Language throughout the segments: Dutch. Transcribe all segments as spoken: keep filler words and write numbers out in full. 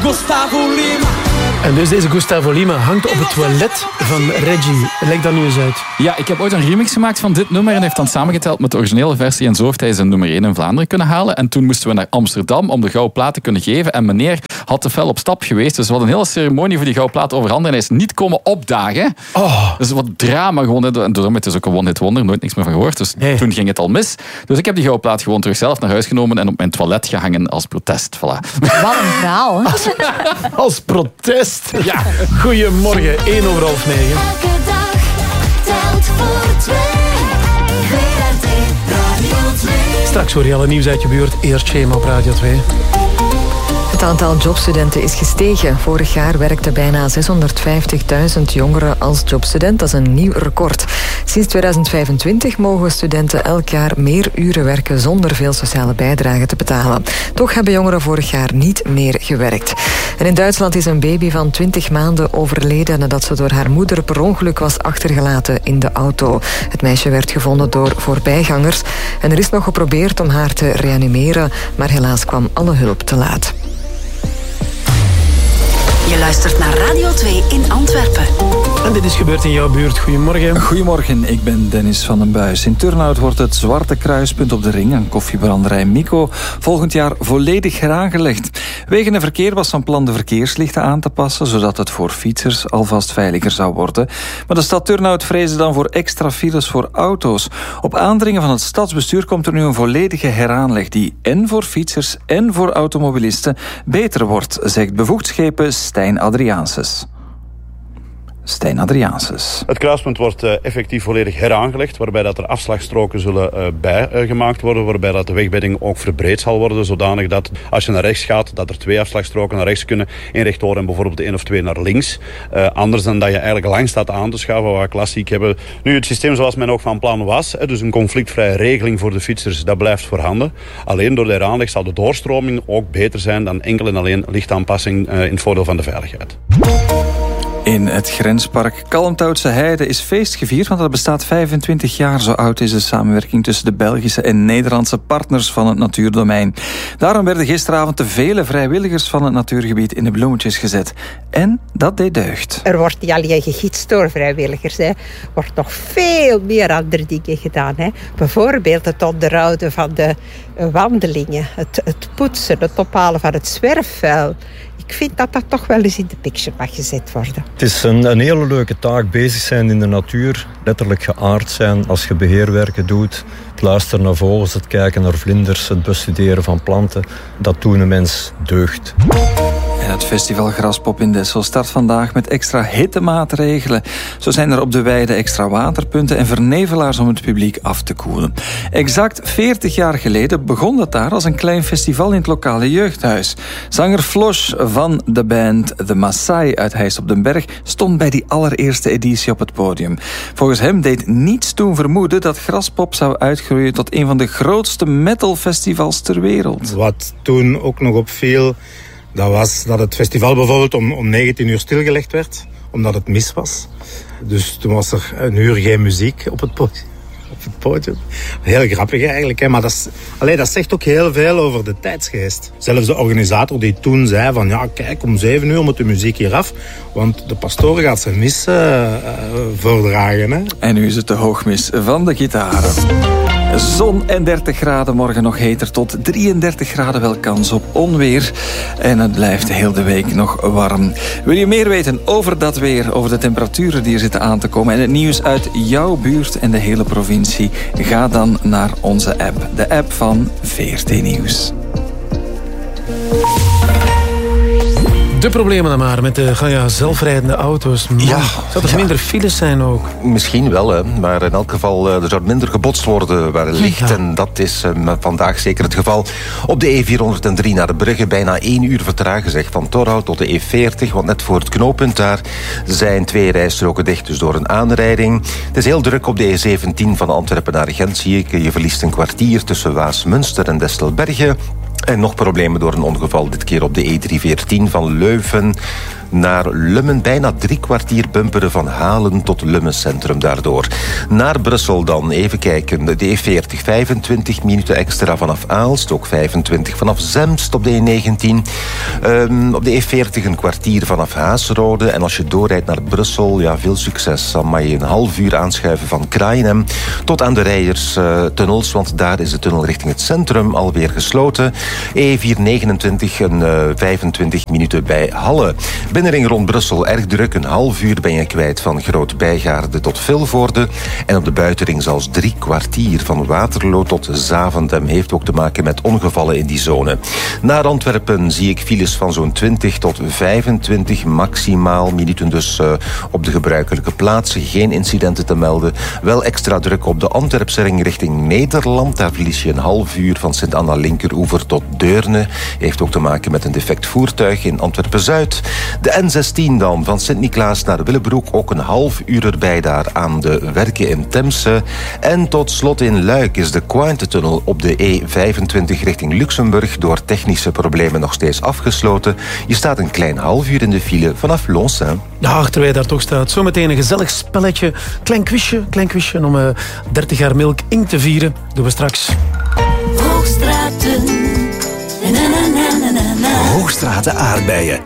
Gustavo Lima. En dus deze Gustavo Lima hangt op het toilet van Reggie. Leg dat nu eens uit. Ja, ik heb ooit een remix gemaakt van dit nummer en heeft dan samengeteld met de originele versie. En zo heeft hij zijn nummer één in Vlaanderen kunnen halen. En toen moesten we naar Amsterdam om de gouden plaat te kunnen geven. En meneer had te fel op stap geweest. Dus we hadden een hele ceremonie voor die gouden plaat overhandigen. En hij is niet komen opdagen. Oh. Dus wat drama gewoon. En daarom het is ook een one-hit wonder. Nooit niks meer van gehoord. Dus nee. Toen ging het al mis. Dus ik heb die gouden plaat gewoon terug zelf naar huis genomen en op mijn toilet gehangen als protest. Voilà. Wat een verhaal. Als, als protest. Ja. Goedemorgen. één over half negen. Elke dag telt voor twee. V R T Radio twee. Straks hoor je alle nieuws uit je buurt. Eerst Schema op Radio twee. Het aantal jobstudenten is gestegen. Vorig jaar werkten bijna zeshonderdvijftigduizend jongeren als jobstudent. Dat is een nieuw record. Sinds tweeduizend vijfentwintig mogen studenten elk jaar meer uren werken zonder veel sociale bijdrage te betalen. Toch hebben jongeren vorig jaar niet meer gewerkt. En in Duitsland is een baby van twintig maanden overleden nadat ze door haar moeder per ongeluk was achtergelaten in de auto. Het meisje werd gevonden door voorbijgangers en er is nog geprobeerd om haar te reanimeren, maar helaas kwam alle hulp te laat. Je luistert naar Radio twee in Antwerpen. En dit is gebeurd in jouw buurt. Goedemorgen. Goedemorgen, ik ben Dennis van den Buis. In Turnhout wordt het Zwarte Kruispunt op de Ring aan koffiebranderij Mico volgend jaar volledig heraangelegd. Wegen en Verkeer was van plan de verkeerslichten aan te passen, zodat het voor fietsers alvast veiliger zou worden. Maar de stad Turnhout vreesde dan voor extra files voor auto's. Op aandringen van het stadsbestuur komt er nu een volledige heraanleg die en voor fietsers en voor automobilisten beter wordt, zegt bevoegd schepen Stijn Adriaanses. Stijn Adriaanses. Het kruispunt wordt uh, effectief volledig heraangelegd, waarbij dat er afslagstroken zullen uh, bijgemaakt uh, worden, waarbij dat de wegbedding ook verbreed zal worden, zodanig dat als je naar rechts gaat, dat er twee afslagstroken naar rechts kunnen, één rechtdoor en bijvoorbeeld één of twee naar links. Uh, anders dan dat je eigenlijk lang staat aan te schuiven, wat we klassiek hebben. Nu, het systeem zoals men ook van plan was, hè, dus een conflictvrije regeling voor de fietsers, dat blijft voorhanden. Alleen door de heraanleg zal de doorstroming ook beter zijn dan enkel en alleen lichtaanpassing uh, in het voordeel van de veiligheid. In het grenspark Kalmthoutse Heide is feest gevierd, want dat bestaat vijfentwintig jaar. Zo oud is de samenwerking tussen de Belgische en Nederlandse partners van het natuurdomein. Daarom werden gisteravond te vele vrijwilligers van het natuurgebied in de bloemetjes gezet. En dat deed deugd. Er wordt niet alleen gegidst door vrijwilligers. Er wordt nog veel meer andere dingen gedaan. Hè. Bijvoorbeeld het onderhouden van de wandelingen. Het, het poetsen, het ophalen van het zwerfvuil. Ik vind dat dat toch wel eens in de picture mag gezet worden. Het is een, een hele leuke taak, bezig zijn in de natuur. Letterlijk geaard zijn als je beheerwerken doet. Het luisteren naar vogels, het kijken naar vlinders, het bestuderen van planten. Dat doen een mens deugd. En het festival Graspop in Dessel start vandaag met extra hittemaatregelen. Zo zijn er op de weide extra waterpunten en vernevelaars om het publiek af te koelen. Exact veertig jaar geleden begon dat daar als een klein festival in het lokale jeugdhuis. Zanger Flosh van de band The Maasai uit Heist op den Berg stond bij die allereerste editie op het podium. Volgens hem deed niets toen vermoeden dat Graspop zou uitgroeien tot een van de grootste metalfestivals ter wereld. Wat toen ook nog opviel, dat was dat het festival bijvoorbeeld om, om negentien uur stilgelegd werd, omdat het mis was. Dus toen was er een uur geen muziek op het podium. Op het podium. Heel grappig eigenlijk, hè? Maar dat, is, allee, dat zegt ook heel veel over de tijdsgeest. Zelfs de organisator die toen zei van ja, kijk, om zeven uur moet de muziek hier af, want de pastoor gaat zijn mis uh, uh, voordragen. Hè? En nu is het de hoogmis van de gitaren. Zon en dertig graden, morgen nog heter tot drieëndertig graden, wel kans op onweer. En het blijft heel de week nog warm. Wil je meer weten over dat weer, over de temperaturen die er zitten aan te komen en het nieuws uit jouw buurt en de hele provincie? Ga dan naar onze app, de app van V R T Nieuws. De problemen dan maar met de ja, zelfrijdende auto's. Man, ja, zou er ja. minder files zijn ook? Misschien wel, hè. Maar in elk geval er zou minder gebotst worden waar het ligt. Ja. En dat is uh, vandaag zeker het geval. Op de E vierhonderddrie naar de Brugge bijna één uur vertragen, zeg, van Torhout tot de E veertig. Want net voor het knooppunt daar zijn twee rijstroken dicht, dus door een aanrijding. Het is heel druk op de E zeventien van Antwerpen naar Gent, zie ik. Je verliest een kwartier tussen Waasmunster en Destelbergen. En nog problemen door een ongeval, dit keer op de E driehonderdveertien van Leuven naar Lummen. Bijna drie kwartier bumperen van Halen tot Lummen Centrum daardoor. Naar Brussel dan, even kijken. De E veertig, vijfentwintig minuten extra vanaf Aalst. Ook vijfentwintig vanaf Zemst op de E negentien. Um, op de E veertig een kwartier vanaf Haasrode. En als je doorrijdt naar Brussel, ja, veel succes. Dan mag je een half uur aanschuiven van Kraaienhem tot aan de Rijers-tunnels, want daar is de tunnel richting het centrum alweer gesloten. E vierhonderdnegenentwintig, een uh, vijfentwintig minuten bij Halle. Binnenring rond Brussel, erg druk. Een half uur ben je kwijt van Groot-Bijgaarde tot Vilvoorde. En op de buitenring zelfs drie kwartier van Waterloo tot Zaventem. Heeft ook te maken met ongevallen in die zone. Naar Antwerpen zie ik files van zo'n twintig tot vijfentwintig maximaal minuten dus uh, op de gebruikelijke plaatsen. Geen incidenten te melden. Wel extra druk op de Antwerpse ring richting Nederland. Daar verlies je een half uur van Sint-Anna Linkeroever tot Deurne. Heeft ook te maken met een defect voertuig in Antwerpen-Zuid. De N zestien dan, van Sint-Niklaas naar Willebroek. Ook een half uur erbij daar aan de werken in Temse. En tot slot in Luik is de Cointe-tunnel op de E vijfentwintig richting Luxemburg door technische problemen nog steeds afgesloten. Je staat een klein half uur in de file vanaf Lonsin. Ja, achter wij daar toch staat. Zometeen een gezellig spelletje. Klein quizje, klein quizje om uh, dertig jaar Milk Inc te vieren. Doen we straks. Hoogstraten. Na, na, na, na, na, na. Hoogstraten aardbeien.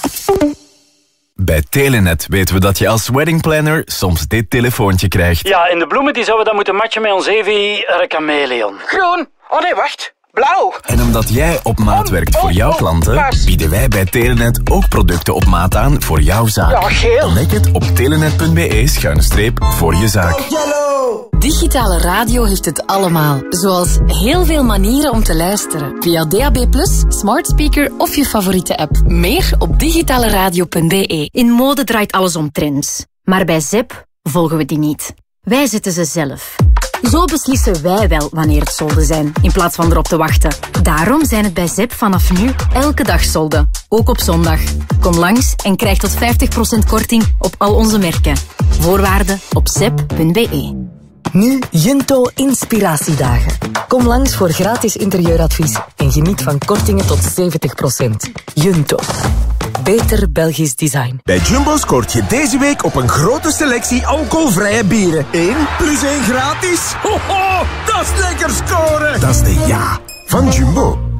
Bij Telenet weten we dat je als weddingplanner soms dit telefoontje krijgt. Ja, en de bloemen die zouden we dan moeten matchen met ons Evi Chameleon. Groen. Oh nee, wacht. Blauw. En omdat jij op maat werkt voor jouw klanten, bieden wij bij Telenet ook producten op maat aan voor jouw zaak. Ja, geel. Ontdek het op telenet punt be schuine streep voor je zaak. Digitale radio heeft het allemaal. Zoals heel veel manieren om te luisteren. Via D A B plus, smart speaker of je favoriete app. Meer op digitaleradio punt be. In mode draait alles om trends. Maar bij Zep volgen we die niet. Wij zetten ze zelf. Zo beslissen wij wel wanneer het solden zijn, in plaats van erop te wachten. Daarom zijn het bij Zep vanaf nu elke dag solden. Ook op zondag. Kom langs en krijg tot vijftig procent korting op al onze merken. Voorwaarden op zep punt be. Nu Junto Inspiratiedagen. Kom langs voor gratis interieuradvies en geniet van kortingen tot zeventig procent. Junto. Beter Belgisch design. Bij Jumbo scoort je deze week op een grote selectie alcoholvrije bieren. één plus één gratis? Ho, ho, dat is lekker scoren! Dat is de ja van Jumbo.